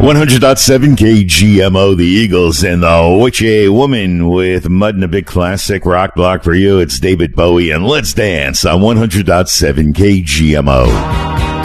100.7 KGMO, the Eagles, and the Witchy Woman with Mud and a big classic rock block for you. It's David Bowie and Let's Dance on 100.7 KGMO.